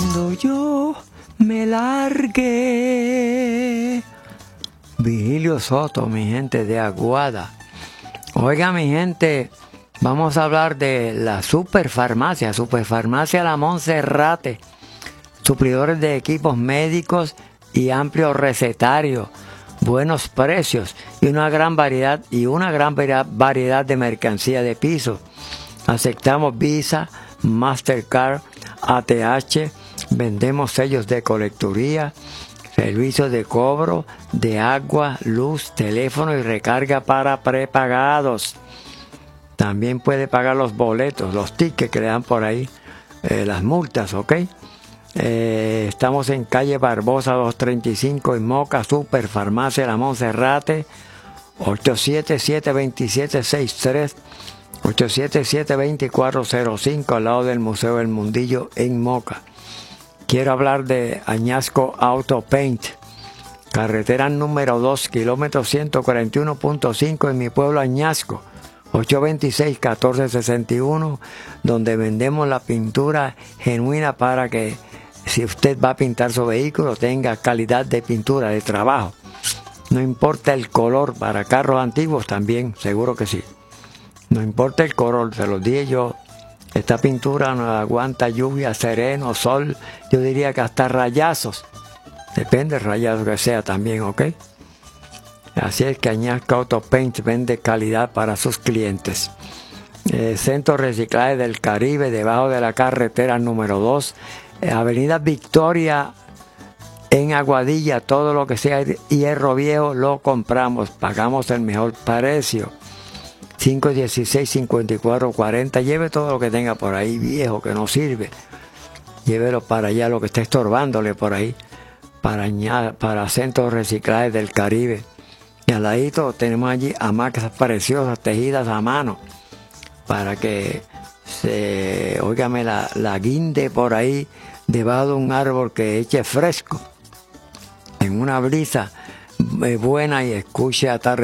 Cuando yo me largué. Virgilio Soto, mi gente de Aguada. Oiga, mi gente, vamos a hablar de la Superfarmacia La Monserrate. Suplidores de equipos médicos y amplio recetario, buenos precios y una gran variedad de mercancía de piso. Aceptamos Visa, Mastercard, ATH, vendemos sellos de colecturía, servicios de cobro de agua, luz, teléfono y recarga para prepagados. También puede pagar los boletos, los tickets que le dan por ahí, las multas, ¿ok? Estamos en calle Barbosa 235 en Moca, Superfarmacia La Monserrate, 877-2763, 877-2405, al lado del Museo del Mundillo en Moca. Quiero hablar de Añasco Auto Paint, carretera número 2, kilómetro 141.5 en mi pueblo Añasco, 826-1461, donde vendemos la pintura genuina para que si usted va a pintar su vehículo tenga calidad de pintura, de trabajo. No importa el color, para carros antiguos también, seguro que sí. No importa el color, se los dije yo. Esta pintura no aguanta lluvia, sereno, sol, yo diría que hasta rayazos. Depende del rayazo que sea también, ¿ok? Así es que Añasco Auto Paint vende calidad para sus clientes. Centro Reciclaje del Caribe, debajo de la carretera número 2, Avenida Victoria en Aguadilla. Todo lo que sea hierro viejo lo compramos, pagamos el mejor precio. 516-5440. Lleve todo lo que tenga por ahí viejo que no sirve, llévelo para allá, lo que esté estorbándole por ahí, para Centro Reciclaje del Caribe. Y al ladito tenemos allí hamacas preciosas tejidas a mano para que óigame, la guinde por ahí debajo de un árbol que eche fresco en una brisa buena y escuche atardecer.